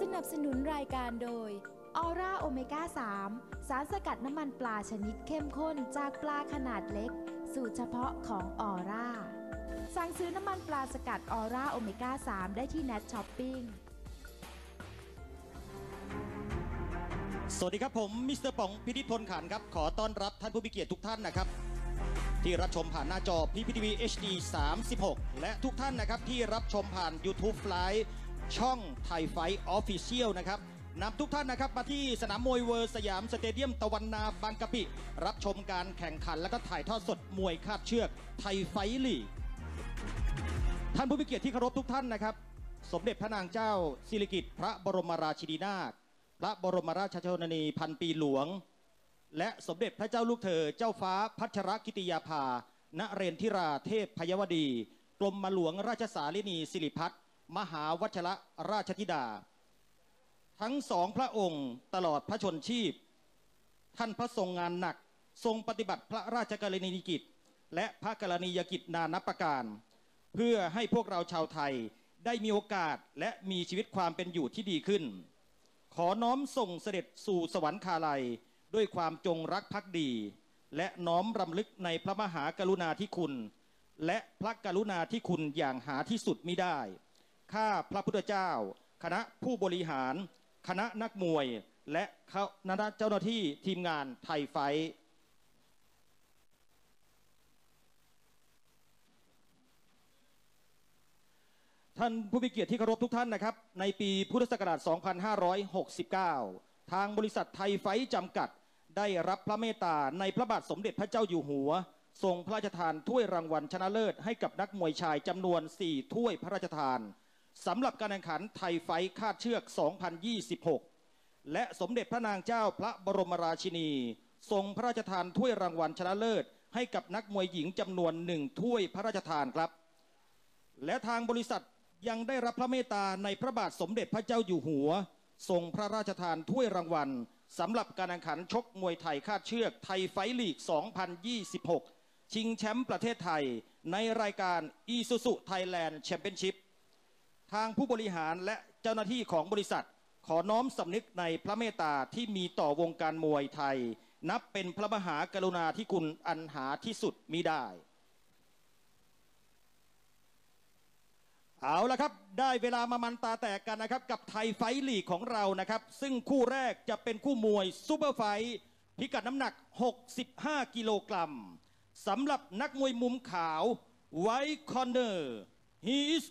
นับสนุนรายการโดยออร่าโอเมก้า3สารสกัดน้ำมันปลาชนิดเข้มข้นจากปลาขนาดเล็กสูตรเฉพาะของออร่าสั่งซื้อน้ำมันปลาสกัดออร่าโอเมก้า3ได้ที่เน็ตช้อปปิ้งสวัสดีครับผมมิสเตอร์ป๋องพินิจพลขันครับขอต้อนรับท่านผู้มีเกียรติทุกท่านนะครับที่รับชมผ่านหน้าจอ PPTV HD 36และทุกท่านนะครับที่รับชมผ่าน YouTube Live ช่องไทยไฟท์ออฟฟิเชียลนะครับนำทุกท่านนะครับมาที่สนามมวยเวิร์สยามสเตเดียมตะวันนาบางกะปิรับชมการแข่งขันและก็ถ่ายทอดสดมวยคาดเชือกไทยไฟท์ลีกท่านผู้มีเกียรติที่เคารพทุกท่านนะครับสมเด็จพระนางเจ้าสิริกิติ์พระบรมราชินีนาถพระบรมราชชนนีพันปีหลวงและสมเด็จพระเจ้าลูกเธอเจ้าฟ้าพัชรกิติยาภานเรนทิราเทพพยวดีกรมหลวงราชสารินีสิริพัฒน์มหาวัชรราชธิดาทั้งสองพระองค์ตลอดพระชนชีพท่านพระทรงงานหนักทรงปฏิบัติพระราชกรณียกิจและพระกรณียกิจนานับประการเพื่อให้พวกเราชาวไทยได้มีโอกาสและมีชีวิตความเป็นอยู่ที่ดีขึ้นขอน้อมส่งเสด็จสู่สวรรคาลัยด้วยความจงรักภักดีและน้อมรำลึกในพระมหากรุณาธิคุณและพระกรุณาธิคุณอย่างหาที่สุดมิได้ข้าพระพุทธเจ้าคณะผู้บริหารคณะนักมวยและคณะเจ้าหน้าที่ทีมงานไทยไฟท์ท่านผู้มีเกียรติที่เคารพทุกท่านนะครับในปีพุทธศักราช 2569 ทางบริษัทไทยไฟท์จำกัดได้รับพระเมตตาในพระบาทสมเด็จพระเจ้าอยู่หัวทรงพระราชทานถ้วยรางวัลชนะเลิศให้กับนักมวยชายจำนวน4ถ้วยพระราชทานสำหรับการแข่งขันไทยไฟท์คาดเชือก 2026 และสมเด็จพระนางเจ้าพระบรมราชินีทรงพระราชทานถ้วยรางวัลชนะเลิศให้กับนักมวยหญิงจำนวน1ถ้วยพระราชทานครับและทางบริษัทยังได้รับพระเมตตาในพระบาทสมเด็จพระเจ้าอยู่หัวทรงพระราชทานถ้วยรางวัลสำหรับการแข่งขันชกมวยไทยคาดเชือกไทยไฟท์ลีก 2026 ชิงแชมป์ประเทศไทยในรายการ Isuzu Thailand Championship ทางผู้บริหารและเจ้าหน้าที่ของบริษัทขอน้อมสำนึกในพระเมตตาที่มีต่อวงการมวยไทยนับเป็นพระมหากรุณาธิคุณอันหาที่สุดมิได้เอาละครับได้เวลามามันตาแตกกันนะครับกับไทยไฟท์ลีกของเรานะครับซึ่งคู่แรกจะเป็นคู่มวยซูเปอร์ไฟท์พิกัดน้ำหนัก65กิโลกรัมสำหรับนักมวยมุมขาวไวท์คอร์เนอร์ he is